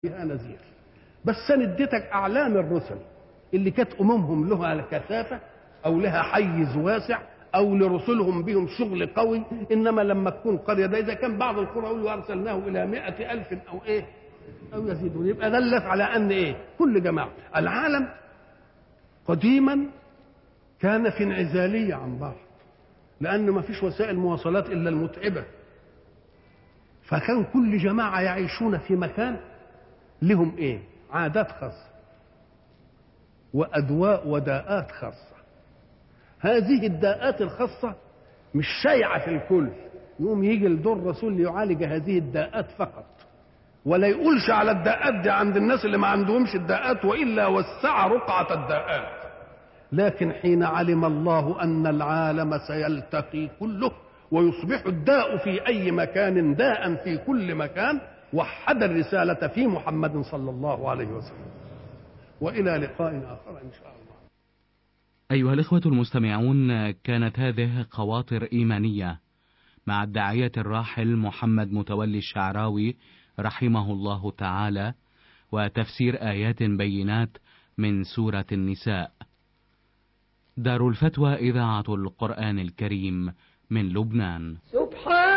فيها نذير. بس انا اديتك اعلام الرسل اللي كانت اممهم لها كثافه او لها حيز واسع او لرسلهم بهم شغل قوي. انما لما تكون قريه، ده اذا كان بعض القرى يقول ارسلناه الى 100,000 او ايه او يزيدون، يبقى دلت على ان ايه كل جماعه. العالم قديما كان في انعزاليه عن بعض، لان ما فيش وسائل مواصلات الا المتعبه، فكان كل جماعه يعيشون في مكان لهم ايه عادات خاصه وادواء وداءات خاصه. هذه الداءات الخاصه مش شائعه في الكل، يقوم يجي لدور الرسول ليعالج هذه الداءات فقط، ولا يقولش على الداءات دي عند الناس اللي ما عندهمش الداءات، والا وسع رقعه الداءات. لكن حين علم الله ان العالم سيلتقي كله ويصبح الداء في اي مكان داء في كل مكان، وحد الرساله في محمد صلى الله عليه وسلم. والى لقاء اخر ان شاء الله. أيها الإخوة المستمعون، كانت هذه خواطر إيمانية مع الداعية الراحل محمد متولي الشعراوي رحمه الله تعالى، وتفسير آيات بينات من سورة النساء. دار الفتوى إذاعة القرآن الكريم من لبنان. سبحان